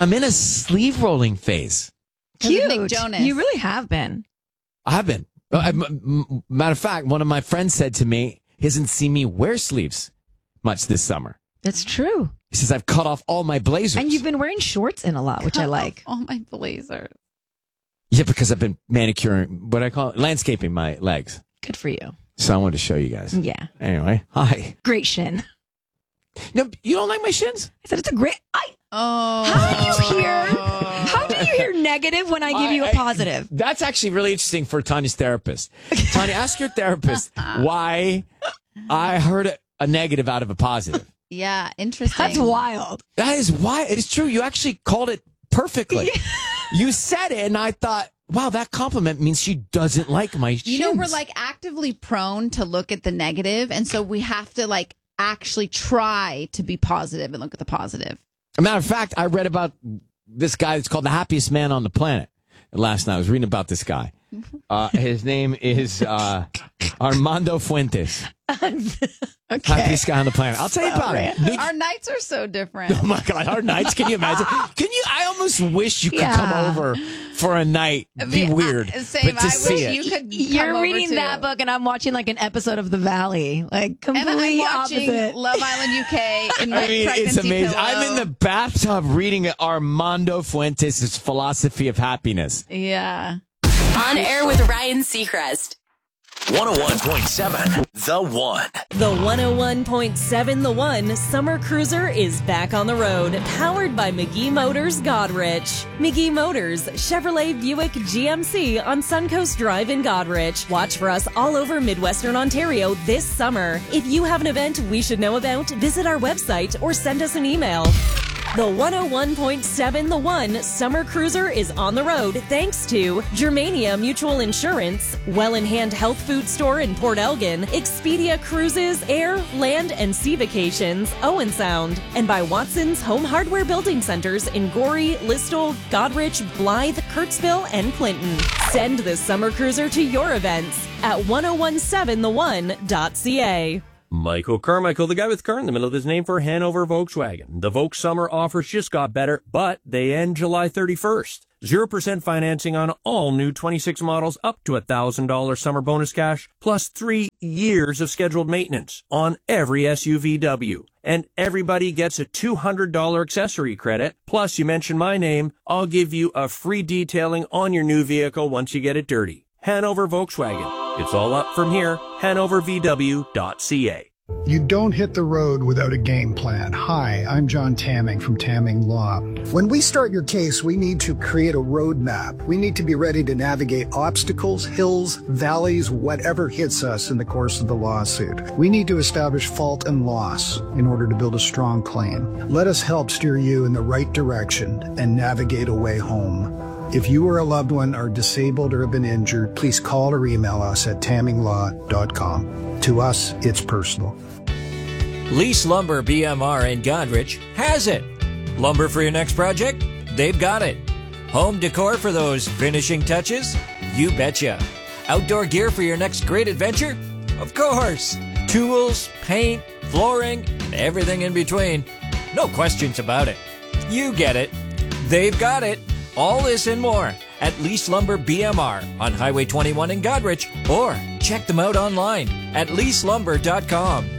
I'm in a sleeve rolling phase. Cute. Nick Jonas. You really have been. I have been. Matter of fact, one of my friends said to me, he hasn't seen me wear sleeves much this summer. That's true. He says, I've cut off all my blazers. And you've been wearing shorts in a lot, which I like. Oh, my blazers. Yeah, because I've been manicuring, what I call it, landscaping my legs. Good for you. So I wanted to show you guys. Yeah. Anyway, hi. Great shin. No, you don't like my shins? I said it's a great... Oh. How do you hear negative when I give you a positive? That's actually really interesting for Tanya's therapist. Tanya, ask your therapist why I heard a negative out of a positive. Yeah, interesting. That's wild. That is why. It is true. You actually called it perfectly. You said it, and I thought, wow, that compliment means she doesn't like my shins. You know, we're like actively prone to look at the negative, and so we have to like actually try to be positive and look at the positive. As a matter of fact, I read about this guy that's called the happiest man on the planet. Last night, I was reading about this guy. His name is Armando Fuentes. Okay. Happiest guy on the planet. I'll tell you about it. Our nights are so different. Oh my God, our nights. Can you imagine? I almost wish you could come over for a night. Be weird. Same. But to I see wish it. you could. You're reading that book, and I'm watching like an episode of The Valley. Like completely and I'm watching opposite. Love Island UK in my pregnancy it's amazing. pillow. I'm in the bathtub reading Armando Fuentes' philosophy of happiness. Yeah. On air with Ryan Seacrest. 101.7 The One. The 101.7 The One Summer Cruiser is back on the road, powered by McGee Motors Godrich. McGee Motors, Chevrolet Buick GMC on Suncoast Drive in Godrich. Watch for us all over Midwestern Ontario this summer. If you have an event we should know about, visit our website or send us an email. The 101.7 The One Summer Cruiser is on the road thanks to Germania Mutual Insurance, Well in Hand Health Food Store in Port Elgin, Expedia Cruises, Air, Land, and Sea Vacations, Owen Sound, and by Watson's Home Hardware Building Centers in Gorey, Listowel, Godrich, Blythe, Kirksville, and Clinton. Send the Summer Cruiser to your events at 1017theone.ca. Michael Carmichael, the guy with car in the middle of his name for Hanover Volkswagen. The Volks summer offers just got better, but they end July 31st. 0% financing on all new 26 models up to $1,000 summer bonus cash, plus 3 years of scheduled maintenance on every SUVW. And everybody gets a $200 accessory credit. Plus, you mention my name, I'll give you a free detailing on your new vehicle once you get it dirty. Hanover Volkswagen. It's all up from here. HanoverVW.ca. You don't hit the road without a game plan. Hi, I'm John Tamming from Tamming Law. When we start your case, we need to create a roadmap. We need to be ready to navigate obstacles, hills, valleys, whatever hits us in the course of the lawsuit. We need to establish fault and loss in order to build a strong claim. Let us help steer you in the right direction and navigate a way home. If you or a loved one are disabled or have been injured, please call or email us at tamminglaw.com. To us, it's personal. Lease Lumber BMR in Godrich has it. Lumber for your next project? They've got it. Home decor for those finishing touches? You betcha. Outdoor gear for your next great adventure? Of course. Tools, paint, flooring, and everything in between. No questions about it. You get it. They've got it. All this and more at Lease Lumber BMR on Highway 21 in Godrich, or check them out online at leaselumber.com.